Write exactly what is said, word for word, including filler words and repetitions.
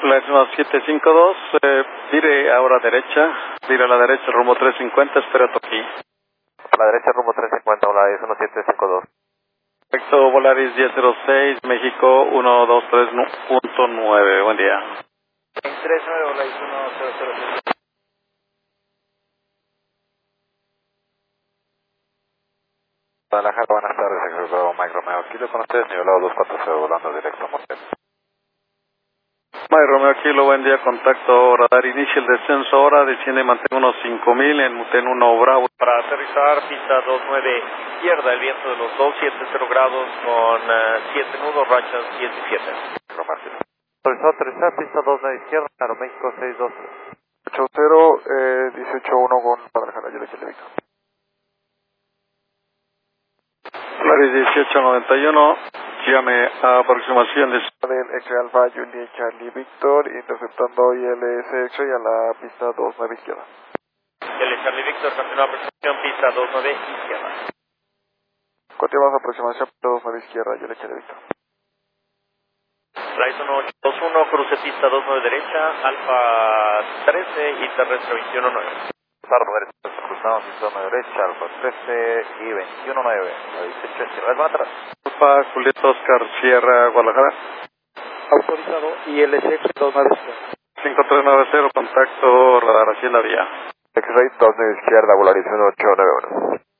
Polaris uno siete cinco dos, eh, vire ahora derecha, vire a la derecha, rumbo tres cincuenta, espera aquí. A la derecha, rumbo tres cincuenta, Volaris uno siete cinco dos. Perfecto, Volaris diez cero seis, México uno dos tres punto nueve, buen día. tres nueve, Volaris uno cero cero seis. Guadalajara, buenas tardes, ejecutivo Mike Romeo Kilo con ustedes, nivelado dos cuatro cero, volando directo a Monterrey. Mike Romeo Kilo, buen día, contacto, radar, inicia el descenso ahora, desciende, mantenga unos cinco mil en Muten uno Bravo. Para aterrizar, pista dos nueve izquierda, el viento de los dos siete cero grados con uh, siete nudos, rachas diecisiete. Autorizado a aterrizar, pista dos nueve izquierda, Aeroméxico seis dos ocho cero, eh, dieciocho uno con Guadalajara, yo le eché el Víctor. Polaris dieciocho noventa y uno, llame a aproximación de... Del X Alfa Juliet Charlie Victor, interceptando I L S X-Ray a la pista dos nueve izquierda. El Charlie Victor continúa aproximación, pista dos nueve izquierda. Continuamos aproximación, pista dos nueve izquierda, yo le eché el Víctor. Flight uno ocho dos uno, cruce pista dos nueve derecha, Alfa trece y terrestre veintiuno nueve. Pardo derecha, cruzamos pista dos nueve derecha, Alfa trece y veintiuno nueve, a dieciocho izquierda, van atrás. Alfa Julieta Oscar Sierra, Guadalajara. Autorizado I L S X dos nueve izquierda. cinco tres nueve cero, contacto, radar, hacienda vía. X-Ray dos nueve izquierda, Volaris uno ocho nueve uno.